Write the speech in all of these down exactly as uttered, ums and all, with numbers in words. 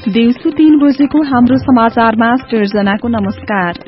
दिउँसो तीन बजेको हाम्रो समाचारमा सृजनाको नमस्कार।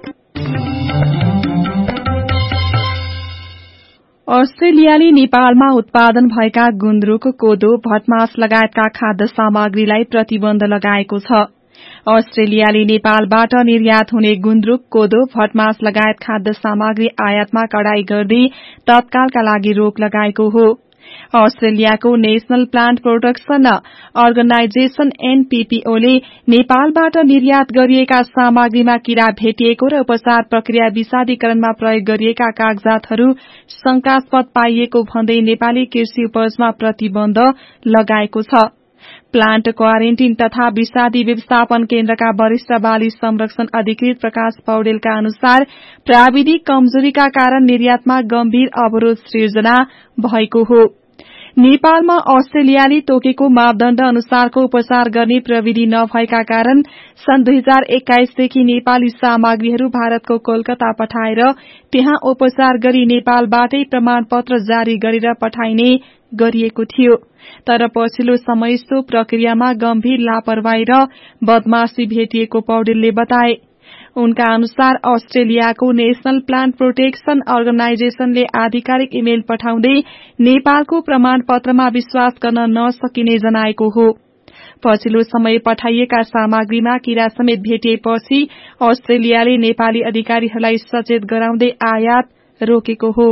अस्ट्रेलियाले नेपालमा उत्पादन भएका गुन्द्रुक, कोदो, भटमास लगायतका खाद्य सामग्रीलाई प्रतिबन्ध लगाएको छ। अस्ट्रेलियाले नेपालबाट निर्यात हुने गुन्द्रुक, कोदो, भटमास लगायत खाद्य सामग्री आयातमा कडाई गर्दै तत्कालका लागि रोक लगाएको हो। अस्ट्रेलियाको नेशनल प्लान्ट प्रोटेक्सन अर्गनाइजेशन एनपीपीओले नेपालबाट निर्यात गरिएका सामग्रीमा किरा भेटिएको र उपचार प्रक्रिया विषादीकरणमा प्रयोग गरिएका कागजातहरू शंकास्पद पाइएको भन्दै नेपाली कृषि उपजमा प्रतिबन्ध लगाएको छ। प्लान्ट क्वारेन्टिन तथा विषादी व्यवस्थापन केन्द्रका वरिष्ठ बाली संरक्षण अधिकृत प्रकाश पौडेलका अनुसार प्राविधिक कमजोरीका कारण निर्यातमा गम्भीर अवरोध सृजना भएको हो। नेपालमा अस्ट्रेलियाले तोकेको मापदण्ड अनुसारको उपचार गर्ने प्रविधि नभएका कारण सन् दुई हजार एक्काइसदेखि नेपाली सामग्रीहरू भारतको कोलकाता पठाएर त्यहाँ उपचार गरी नेपालबाटै प्रमाणपत्र जारी गरेर पठाइने गरिएको थियो। तर पछिल्लो समय सो प्रक्रियामा गम्भीर लापरवाही र बदमाशी भेटिएको पौडेलले बताए। उनका अनुसार अस्ट्रेलियाको नेशनल प्लान्ट प्रोटेक्सन अर्गनाइजेशनले आधिकारिक इमेल पठाउँदै नेपालको प्रमाणपत्रमा विश्वास गर्न नसकिने जनाएको हो। पछिल्लो समय पठाइएका सामग्रीमा किरा समेत भेटिएपछि अस्ट्रेलियाले नेपाली अधिकारीहरूलाई सचेत गराउँदै आयात रोकेको हो।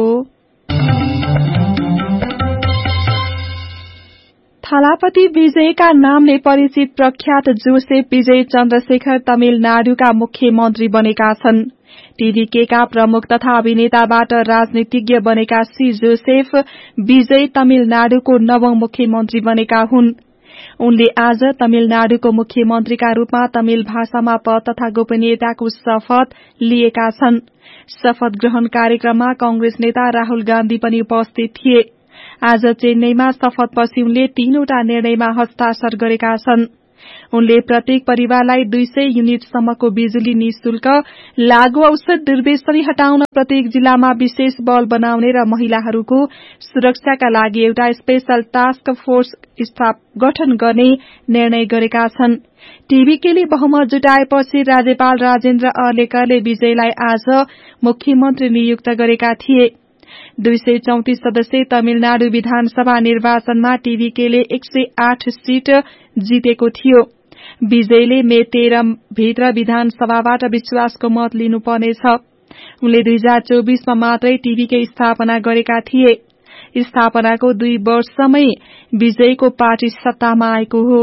थलापति विजयका नामले परिचित प्रख्यात जोसेफ विजय चन्द्रशेखर तमिलनाडुका मुख्यमन्त्री बनेका छन्। टीडीकेका प्रमुख तथा अभिनेताबाट राजनीतिज्ञ बनेका श्री जोसेफ विजय तमिलनाडुको नवौं मुख्यमन्त्री बनेका हुन्। उनले आज तमिलनाडुको मुख्यमन्त्रीका रूपमा तमिल भाषामा पद तथा गोपनीयताको शपथ लिएका छन्। शपथ ग्रहण कार्यक्रममा कंग्रेस नेता राहुल गान्धी पनि उपस्थित थिए। आज चेन्नईमा शपथपछि उनले तीनवटा निर्णयमा हस्ताक्षर गरेका छन्। उनले प्रत्येक परिवारलाई दुई सय युनिटसम्मको बिजुली निशुल्क, लागू औषध दुर्व्यसनी हटाउन प्रत्येक जिल्लामा विशेष बल बनाउने र महिलाहरूको सुरक्षाका लागि एउटा स्पेशल टास्क फोर्स गठन गर्ने निर्णय गरेका छन्। टीबीकेले बहुमत जुटाएपछि राज्यपाल राजेन्द्र अर्लेकरले विजयलाई आज मुख्यमन्त्री नियुक्त गरेका थिए। दुई सय चौतिस सदस्य तमिलनाडु विधानसभा निर्वाचनमा टीबीकेले एक सय आठ सीट जितेको थियो। विजयले मे तेह्र भित्र विधानसभाबाट विश्वासको मत लिनुपर्नेछ। उनले दुई हजार चौबीसमा मात्रै टीबीके स्थापना गरेका थिए। स्थापनाको दुई वर्षमै विजयको पार्टी सत्तामा आएको हो।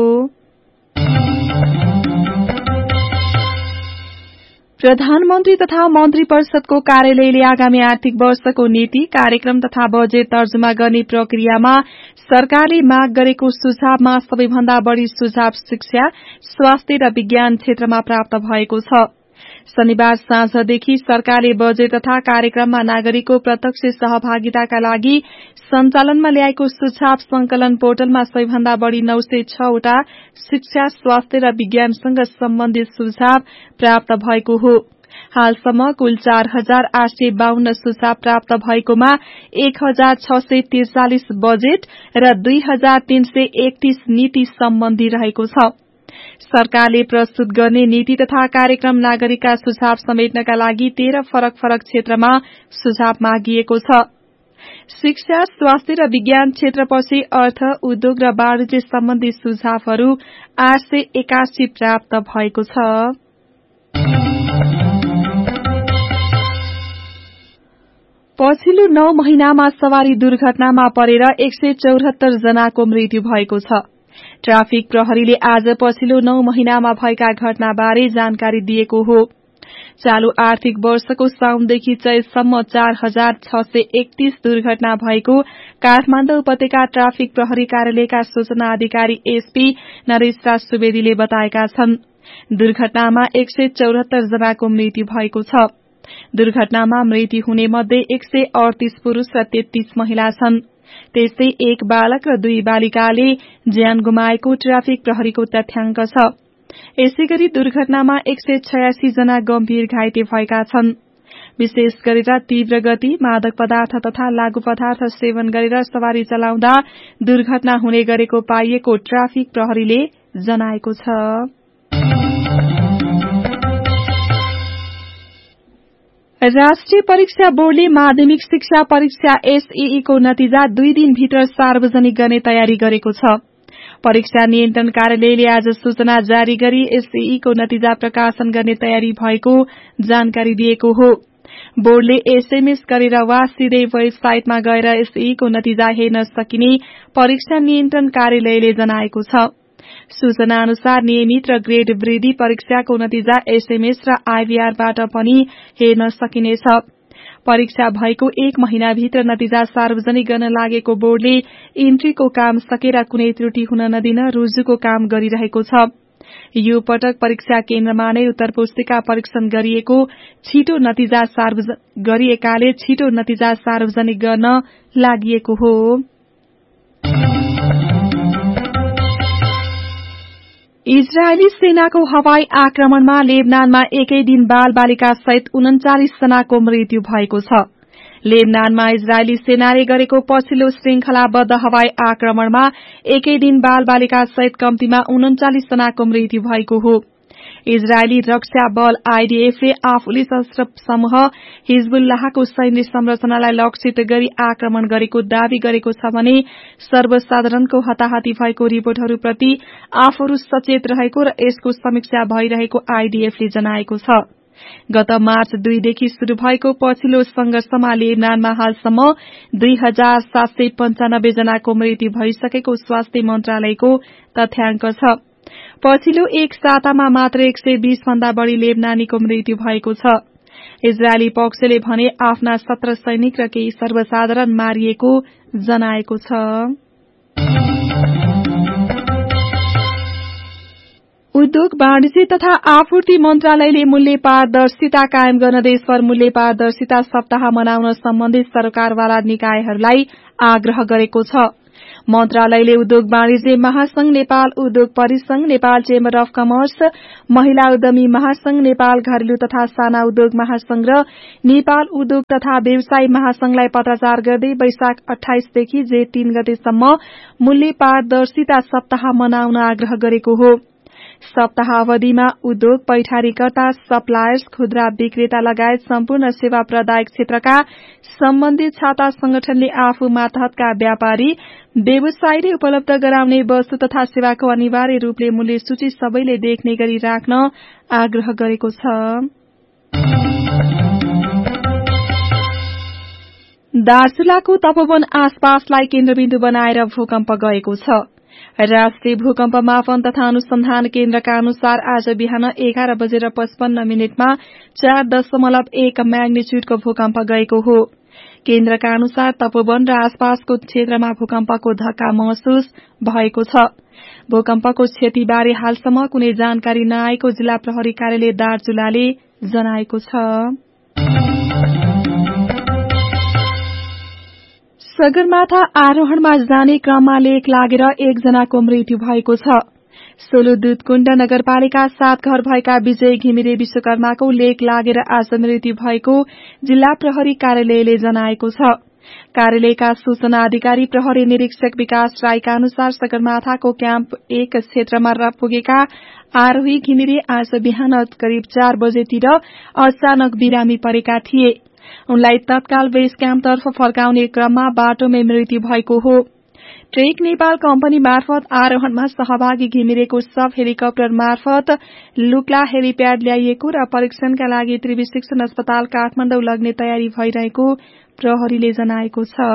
प्रधानमन्त्री तथा मन्त्री परिषदको कार्यालयले आगामी आर्थिक वर्षको नीति, कार्यक्रम तथा बजेट तर्जुमा गर्ने प्रक्रियामा सरकारले माग गरेको सुझावमा सबैभन्दा बढ़ी सुझाव शिक्षा, स्वास्थ्य र विज्ञान क्षेत्रमा प्राप्त भएको छ। शनिबार साँझदेखि सरकारले बजेट तथा कार्यक्रममा नागरिकको प्रत्यक्ष सहभागिताका लागि सञ्चालनमा ल्याएको सुझाव संकलन पोर्टलमा सबैभन्दा बढ़ी नौ सय छ वटा शिक्षा, स्वास्थ्य र विज्ञानसँग सम्बन्धित सुझाव प्राप्त भएको हो। हालसम्म कुल चार हजार आठ सय बाहन्न सुझाव प्राप्त भएकोमा एक हजार छ सय त्रिचालिस बजेट र दुई हजार तीन सय एकतीस नीति सम्बन्धी रहेको छ। सरकारले प्रस्तुत गर्ने नीति तथा कार्यक्रम नागरिकका सुझाव समेट्नका लागि तेह्र फरक फरक क्षेत्रमा सुझाव मागिएको छ। शिक्षा, स्वास्थ्य र विज्ञान क्षेत्रपछि अर्थ, उद्योग र वाणिज्य सम्बन्धी सुझावहरू आठ सय एकासी प्राप्त भएको छ। पछिल्लो नौ महिनामा सवारी दुर्घटनामा परेर एक सय चौहत्तर जनाको मृत्यु भएको छ। ट्राफिक प्रहरीले आज पछिल्लो नौ महिनामा भएका घटनाबारे जानकारी दिएको हो। चालू आर्थिक वर्षको साउनदेखि चैतसम्म चार हजार छ सय एकतीस दुर्घटना भएको काठमाडौँ उपत्यका ट्राफिक प्रहरी कार्यालयका सूचना अधिकारी एसपी नरेशराज सुवेदीले बताएका छन्। दुर्घटनामा एक सय चौहत्तर जनाको मृत्यु भएको छ। दुर्घटनामा मृत्यु हुने मध्ये एक सय अडतीस पुरूष र तेत्तीस महिला छन्। त्यस्तै एक बालक र दुई बालिकाले ज्यान गुमाएको ट्राफिक प्रहरीको तथ्याङ्क छ। यसैगरी दुर्घटनामा एक सय छयासी जना गम्भीर घाइते भएका छन्। विशेष गरेर तीव्र गति, मादक पदार्थ तथा लागू पदार्थ सेवन गरेर सवारी चलाउँदा दुर्घटना हुने गरेको पाइएको ट्राफिक प्रहरीले जनाएको छ। राष्ट्रिय परीक्षा बोर्डले माध्यमिक शिक्षा परीक्षा एसईई को नतिजा दुई दिनभित्र सार्वजनिक गर्ने तयारी गरेको छ। परीक्षा नियन्त्रण कार्यालयले आज सूचना जारी गरी एसईई को नतिजा प्रकाशन गर्ने तयारी भएको जानकारी दिएको हो। बोर्डले एसएमएस गरेर वा सिधै वेबसाइटमा गएर एसईई को नतिजा हेर्न सकिने परीक्षा नियन्त्रण कार्यालयले जनाएको छ। सूचना अनुसार नियमित र ग्रेड वृद्धि परीक्षाको नतिजा एसएमएस र आईभीआरबाट पनि हेर्न सकिनेछ। परीक्षा भएको एक महिनाभित्र नतिजा सार्वजनिक गर्न लागेको बोर्डले इन्ट्रीको काम सकेर कुनै त्रुटि हुन नदिन रुजुको काम गरिरहेको छ। यो पटक परीक्षा केन्द्रमा नै उत्तर पुस्तिका परीक्षण गरिएको छिटो नतिजा सार्वजनिक गरिएकाले छिटो नतिजा सार्वजनिक गर्न लागिएको हो। इजरायली सेनाको हवाई आक्रमणमा लेबनानमा एकै दिन बाल बालिका सहित उन्चालिस जनाको मृत्यु भएको छ। लेबनानमा इजरायली सेनाले गरेको पछिल्लो श्रृंखलाबद्ध हवाई आक्रमणमा एकै दिन बाल बालिका सहित कम्तीमा उन्चालिस जनाको मृत्यु भएको हो। इजरायली रक्षा बल आईडीएफले आफूले सशस्त्र समूह हिजबुल्लाहको सैन्य संरचनालाई लक्षित गरी आक्रमण गरेको दावी गरेको छ भने सर्वसाधारणको हताहती भएको रिपोर्टहरूप्रति आफूहरू सचेत रहेको र यसको समीक्षा भइरहेको आईडीएफले जनाएको छ। गत मार्च दुईदेखि शुरू भएको पछिल्लो संघर्षमा लेबनानमा हालसम्म दुई हजार सात सय पञ्चानब्बे जनाको मृत्यु भइसकेको स्वास्थ्य मन्त्रालयको तथ्याङ्क छ। पछिल्लो एक सातामा मात्र एक सय बीस भन्दा बढ़ी लेबनानीको मृत्यु भएको छ। इजरायली पक्षले भने आफ्ना सत्र सैनिक र केही सर्वसाधारण मारिएको जनाएको छ। उद्योग वाणिज्य तथा आपूर्ति मन्त्रालयले मूल्य पारदर्शिता कायम गर्न देशभर मूल्य पारदर्शिता सप्ताह मनाउन सम्बन्धित सरकारवाला निकायहरूलाई आग्रह गरेको छ। मन्त्रालयले उद्योग वाणिज्य महासंघ नेपाल, उद्योग परिसंघ नेपाल, चेम्बर अफ कमर्स, महिला उद्यमी महासंघ नेपाल, घरेलु तथा साना उद्योग महासंघ र नेपाल उद्योग तथा व्यवसाय महासंघलाई पत्राचार गर्दै वैशाख अठाइसदेखि जेठ तीन गतेसम्म मूल्य पारदर्शिता सप्ताह मनाउन आग्रह गरेको हो। सप्ताह अवधिमा उद्योग, पैठारीकर्ता, सप्लायर्स, खुद्रा विक्रेता लगायत सम्पूर्ण सेवा प्रदायक क्षेत्रका सम्बन्धित छाता संगठनले आफू मातहतका व्यापारी, व्यवसायीले उपलब्ध गराउने वस्तु तथा सेवाको अनिवार्य रूपले मूल्य सूची सबैले देख्ने गरी राख्न आग्रह गरेको छ। दार्चुलाको तपोवन आसपासलाई केन्द्रबिन्दु बनाएर भूकम्प गएको छ। राष्ट्रिय भूकम्प मापन तथा अनुसन्धान केन्द्रका अनुसार आज बिहान एघार बजेर पचपन्न मिनटमा चार दशमलव एक म्याग्निच्युडको भूकम्प गएको हो। केन्द्रका अनुसार तपोवन र आसपासको क्षेत्रमा भूकम्पको धक्का महसुस भएको छ। भूकम्पको क्षतिबारे हालसम्म कुनै जानकारी नआएको जिल्ला प्रहरी कार्यालय दार्चुलाले जनाएको छ। सगरमाथा आरोहणमा जाने क्रममा लेक लागेर एकजनाको मृत्यु भएको छ। सोलु दुधकुण्ड नगरपालिका सात घर भएका विजय घिमिरे विश्वकर्माको लेक लागेर आज मृत्यु भएको जिल्ला प्रहरी कार्यालयले जनाएको छ। कार्यालयका सूचना अधिकारी प्रहरी निरीक्षक विकास राईका अनुसार सगरमाथाको क्याम्प एक क्षेत्रमा पुगेका आरोही घिमिरे आज बिहान करिब चार बजेतिर अचानक बिरामी परेका थिए। उनलाई तत्काल बेस क्याम्पतर्फ फर्काउने क्रममा बाटोमै मृत्यु भएको हो। ट्रेक नेपाल कम्पनी मार्फत आरोहणमा सहभागी घिमिरेको सब हेलिकप्टर मार्फत लुक्ला हेलिप्याड ल्याइएको र परीक्षणका लागि त्रिवी शिक्षण अस्पताल काठमाडौँ लग्ने तयारी भइरहेको प्रहरीले जनाएको छ।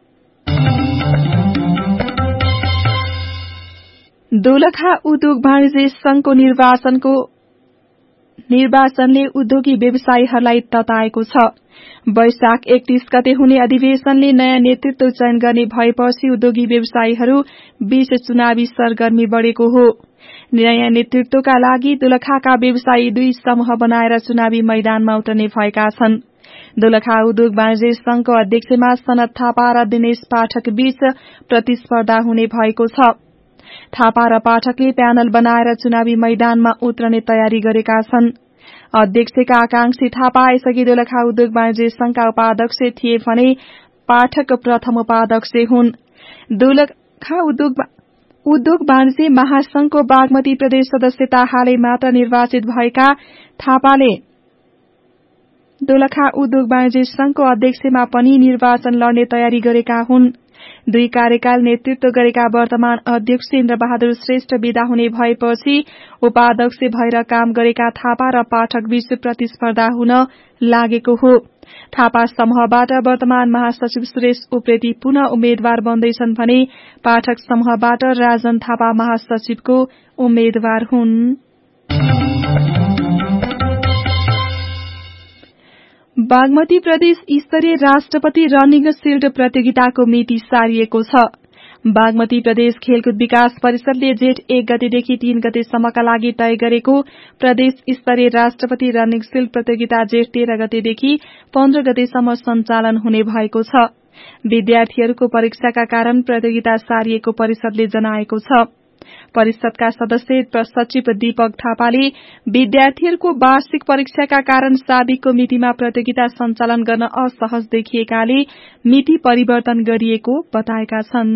दोलखा उद्योग वाणिज्य संघको निर्वाचनको निर्वाचनले उद्योगी व्यवसायीहरूलाई तताएको छ। वैशाख एकतीस गते हुने अधिवेशनले नयाँ नेतृत्व चयन गर्ने भएपछि उद्योगी व्यवसायीहरू बीच चुनावी सरगर्मी बढ़ेको हो। नयाँ नेतृत्वका लागि दोलखाका व्यवसायी दुई समूह बनाएर चुनावी मैदानमा उत्रने भएका छन्। दोलखा उद्योग वाणिज्य संघको अध्यक्षमा सनत थापा र दिनेश पाठक बीच प्रतिस्पर्धा हुने भएको छ। थापा र पाठकले प्यानल बनाएर चुनावी मैदानमा उत्रने तयारी गरेका छन्। अध्यक्षका आकांक्षी थापा यसअघि दोलखा उद्योग वाणिज्य संघका उपाध्यक्ष थिए भने पाठक प्रथम उपाध्यक्ष हुन्। दोलखा उद्योग उद्योग वाणिज्य महासंघको बागमती प्रदेश सदस्यता हालै मात्र निर्वाचित भएका थापाले दोलखा उद्योग वाणिज्य संघको अध्यक्षमा पनि निर्वाचन लड्ने तयारी गरेका हुन्। दुई कार्यकाल नेतृत्व गरेका वर्तमान अध्यक्ष इन्द्र बहादुर श्रेष्ठ विदा हुने भएपछि उपाध्यक्ष भएर काम गरेका थापा र पाठक बीच प्रतिस्पर्धा हुन लागेको हो। थापा समूहबाट वर्तमान महासचिव सुरेश उप्रेती पुनः उम्मेद्वार बन्दैछन् भने पाठक समूहबाट राजन थापा महासचिवको उम्मेद्वार हुन्। बागमती प्रदेश स्तरीय राष्ट्रपति रनिङ शिल्ड प्रतियोगिताको मिति सारिएको छ। बागमती प्रदेश खेलकुद विकास परिषदले जेठ एक गतेदेखि तीन गतेसम्मका लागि तय गरेको प्रदेश स्तरीय राष्ट्रपति रनिङ शिल्ड प्रतियोगिता जेठ तेह्र गतेदेखि पन्ध्र गतेसम्म सञ्चालन हुने भएको छ। विद्यार्थीहरूको परीक्षाका कारण प्रतियोगिता सारिएको परिषदले जनाएको छ। परिषदका सदस्य सचिव दीपक थापाले विद्यार्थीहरूको वार्षिक परीक्षाका कारण साबिकको मितिमा प्रतियोगिता सञ्चालन गर्न असहज देखिएकाले मिति परिवर्तन गरिएको बताएका छन्।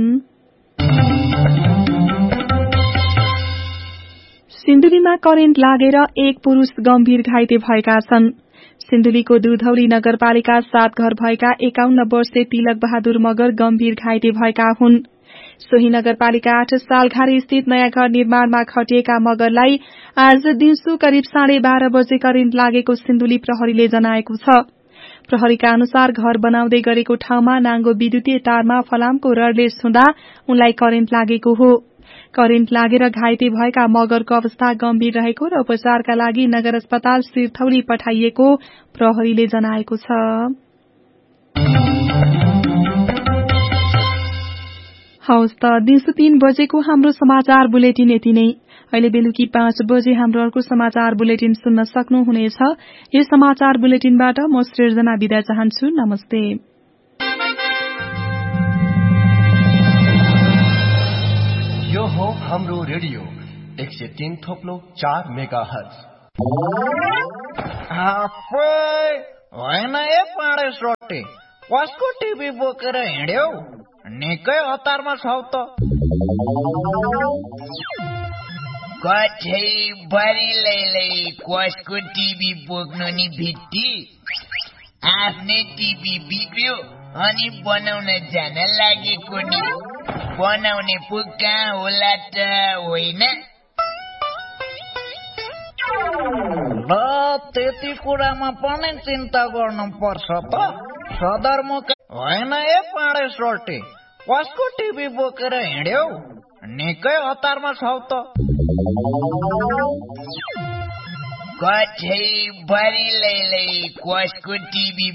सिन्धुलीमा करेन्ट लागेर एक पुरूष गम्भीर घाइते भएका छन्। सिन्धुलीको दुधौली नगरपालिका सात घर भएका एकाउन्न वर्षे तिलक बहादुर मगर गम्भीर घाइते भएका हुन्। सोही नगरपालिका आठ सालघारी स्थित नयाँ घर निर्माणमा खटिएका मगरलाई आज दिउँसो करिब साढे बाह्र बजे करेन्ट लागेको सिन्धुली प्रहरीले जनाएको छ। प्रहरीका अनुसार घर बनाउँदै गरेको ठाउँमा नाङ्गो विद्युतीय तारमा फलामको रडले छुँदा उनलाई करेन्ट लागेको हो। करेन्ट लागेर घाइते भएका मगरको अवस्था गम्भीर रहेको र उपचारका लागि नगर अस्पताल सिरथौली पठाइएको प्रहरीले जनाएको छ। हवस् त दिउँसो तीन बजेको हाम्रो समाचार बुलेटिन यति नै। अहिले बेलुकी पाँच बजे हाम्रो अर्को समाचार बुलेटिन सुन्न सक्नुहुनेछ। यो समाचार बुलेटिनबाट म सृजना बिदा चाहन्छु। नमस्ते। यो हो हाम्रो रेडियो एक सय तीन थोप्लो चार मेगा हर्ज। होइन ए पाडेस रोटी कसको टिभी बोकेर हिँड्यौ? निकै हतारमा छौ त। कछै बरी लैलै कसको टिभी बोक्नु नि भित्ती। आफ्नै टिभी बिग्रियो अनि बनाउन जान लागेको नि। बनाउने पो कहाँ होला त होइन? ल त्यति कुरामा पनि चिन्ता गर्नु पर्छ त। सदरमुकाम होइन ए पाडेस रोटी कसको टिभी बोकेर हिँड्यौ? निकै हतारमा छौ त। कछै बरी लैलै कसको टिभी